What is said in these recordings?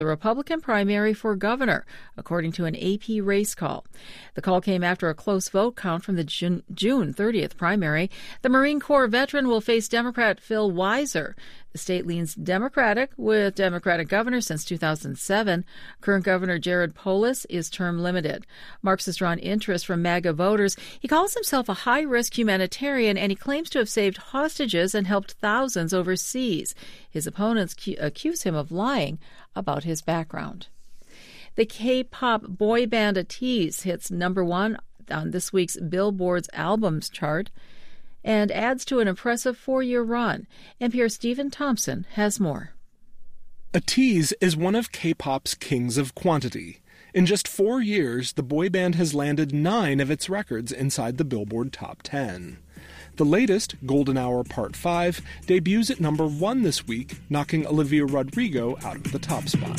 the Republican primary for governor, according to an AP race call. The call came after a close vote count from the June 30th primary. The Marine Corps veteran will face Democrat Phil Weiser. The state leans Democratic, with Democratic governor since 2007. Current Governor Jared Polis is term limited. Marks has drawn interest from MAGA voters. He calls himself a high-risk humanitarian, and he claims to have saved hostages and helped thousands overseas. His opponents accuse him of lying about his background. The K-pop boy band ATEEZ hits #1 on this week's Billboard's albums chart and adds to an impressive 4-year run. NPR's Stephen Thompson has more. ATEEZ is one of K-pop's kings of quantity. In just 4 years, the boy band has landed 9 of its records inside the Billboard Top 10. The latest, Golden Hour Part 5, debuts at #1 this week, knocking Olivia Rodrigo out of the top spot.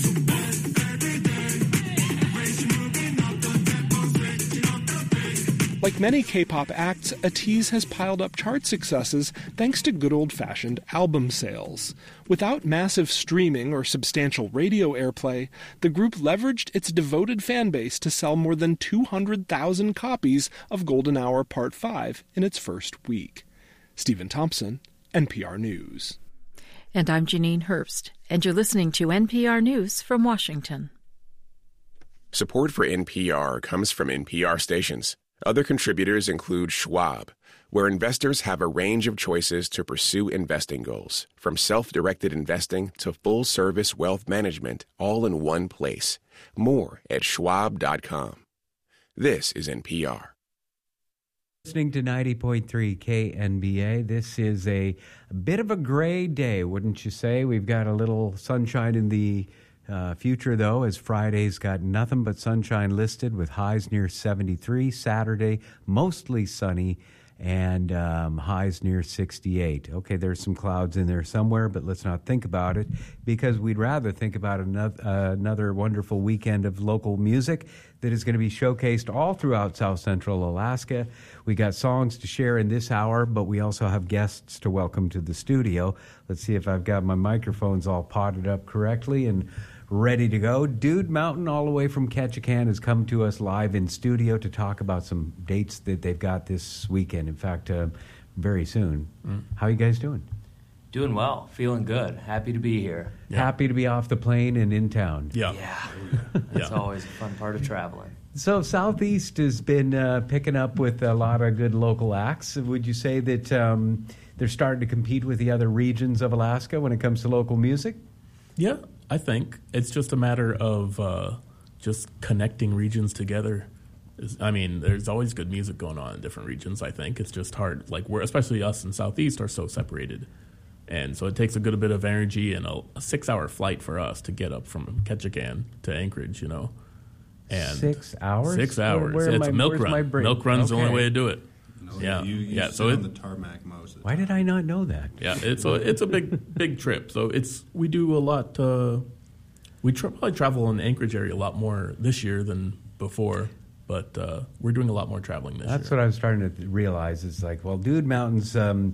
Like many K-pop acts, ATEEZ has piled up chart successes thanks to good old-fashioned album sales. Without massive streaming or substantial radio airplay, the group leveraged its devoted fan base to sell more than 200,000 copies of Golden Hour Part 5 in its first week. Stephen Thompson, NPR News. And I'm Janine Herbst, and you're listening to NPR News from Washington. Support for NPR comes from NPR stations. Other contributors include Schwab, where investors have a range of choices to pursue investing goals, from self-directed investing to full-service wealth management, all in one place. More at schwab.com. This is NPR. Listening to 90.3 KNBA. This is a bit of a gray day, wouldn't you say? We've got a little sunshine in the future, though, as Friday's got nothing but sunshine listed with highs near 73. Saturday, mostly sunny and highs near 68. Okay, there's some clouds in there somewhere, but let's not think about it because we'd rather think about another wonderful weekend of local music that is going to be showcased all throughout South Central Alaska. We got songs to share in this hour, but we also have guests to welcome to the studio. Let's see if I've got my microphones all potted up correctly and ready to go. Dude Mountain, all the way from Ketchikan, has come to us live in studio to talk about some dates that they've got this weekend. In fact, very soon. How are you guys doing? Doing well. Feeling good. Happy to be here. Yeah. Happy to be off the plane and in town. Yeah. It's always a fun part of traveling. So Southeast has been picking up with a lot of good local acts. Would you say that they're starting to compete with the other regions of Alaska when it comes to local music? Yeah, I think it's just a matter of just connecting regions together. I mean, there's always good music going on in different regions, I think. It's just hard. Like, especially us in Southeast are so separated. And so it takes a good bit of energy and a 6-hour flight for us to get up from Ketchikan to Anchorage, you know. And 6 hours? 6 hours. It's a milk run. Milk run's the only way to do it. No, you sit on the tarmac most of the Why time. did I not know that? Yeah, it's a big trip. So we do a lot. We probably travel in the Anchorage area a lot more this year than before, but we're doing a lot more traveling this year. That's what I was starting to realize. It's like, well, Dude Mountain's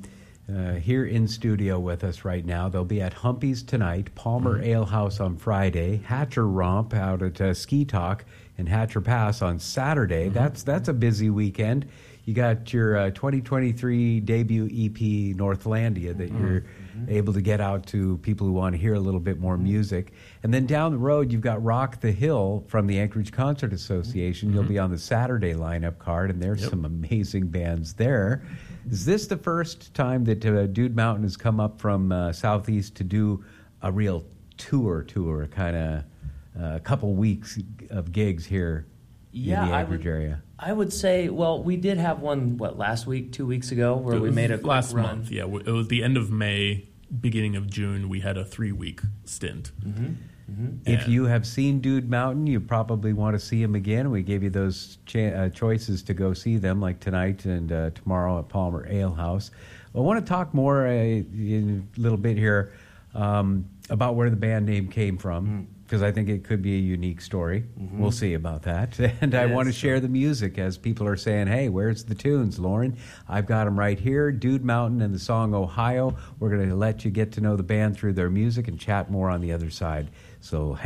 here in studio with us right now. They'll be at Humpy's tonight, Palmer Ale House on Friday, Hatcher Romp out at Ski Talk and Hatcher Pass on Saturday. That's a busy weekend. You got your 2023 debut EP, Northlandia, that you're able to get out to people who want to hear a little bit more music. And then down the road, you've got Rock the Hill from the Anchorage Concert Association. You'll be on the Saturday lineup card, and there's some amazing bands there. Is this the first time that Dude Mountain has come up from Southeast to do a real tour, kind of a couple weeks of gigs here in the Anchorage area? I would say, well, we did have one, last week, 2 weeks ago, where we made a quick last run. month. Yeah, it was the end of May, beginning of June. We had a 3-week stint. If you have seen Dude Mountain, you probably want to see him again. We gave you those choices to go see them, like tonight and tomorrow at Palmer Ale House. I want to talk more in a little bit here about where the band name came from. because I think it could be a unique story. We'll see about that. And I want to share the music as people are saying, hey, where's the tunes, Lauren? I've got them right here, Dude Mountain and the song Ohio. We're going to let you get to know the band through their music and chat more on the other side. So